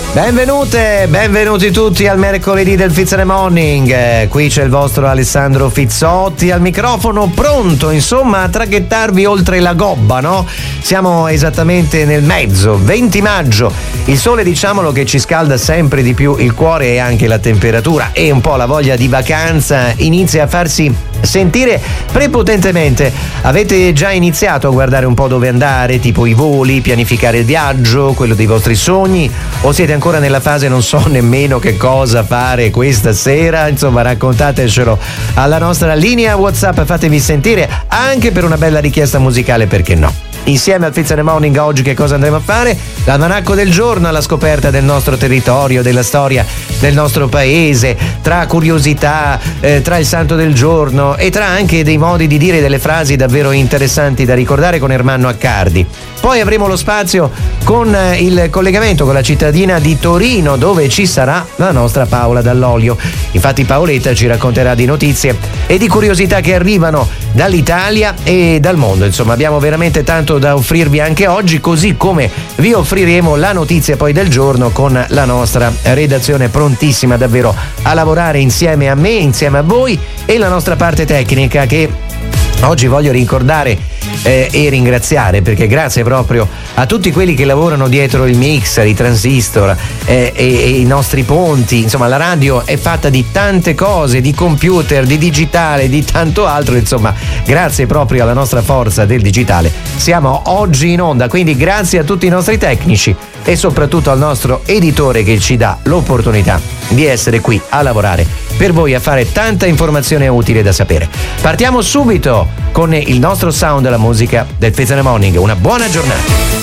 Benvenute, benvenuti tutti al mercoledì del Fizz and the Morning. Qui c'è il vostro Alessandro Fizzotti al microfono, pronto insomma a traghettarvi oltre la gobba, no? Siamo esattamente nel mezzo, 20 maggio. Il sole, diciamolo, che ci scalda sempre di più il cuore e anche la temperatura e un po' la voglia di vacanza inizia a farsi sentire prepotentemente. Avete già iniziato a guardare un po' dove andare, tipo i voli, pianificare il viaggio, quello dei vostri sogni, o siete ancora nella fase non so nemmeno che cosa fare questa sera? Insomma, raccontatecelo alla nostra linea WhatsApp, fatevi sentire anche per una bella richiesta musicale, perché no? Insieme al Fizz and the Morning oggi che cosa andremo a fare? L'almanacco del giorno alla scoperta del nostro territorio, della storia del nostro paese, tra curiosità, tra il santo del giorno e tra anche dei modi di dire delle frasi davvero interessanti da ricordare con Ermanno Accardi. Poi avremo lo spazio con il collegamento con la cittadina di Torino, dove ci sarà la nostra Paola Dall'Olio. Infatti Paoletta ci racconterà di notizie e di curiosità che arrivano dall'Italia e dal mondo. Insomma, abbiamo veramente tanto da offrirvi anche oggi, così come vi offriremo la notizia poi del giorno con la nostra redazione prontissima davvero a lavorare insieme a me, insieme a voi, e la nostra parte tecnica che oggi voglio ricordare e ringraziare, perché grazie proprio a tutti quelli che lavorano dietro il mixer, i transistor e i nostri ponti. Insomma, la radio è fatta di tante cose, di computer, di digitale, di tanto altro. Insomma, grazie proprio alla nostra forza del digitale siamo oggi in onda, quindi grazie a tutti i nostri tecnici e soprattutto al nostro editore che ci dà l'opportunità di essere qui a lavorare per voi, a fare tanta informazione utile da sapere. Partiamo subito con il nostro sound, la musica del Fizz and the Morning. Una buona giornata.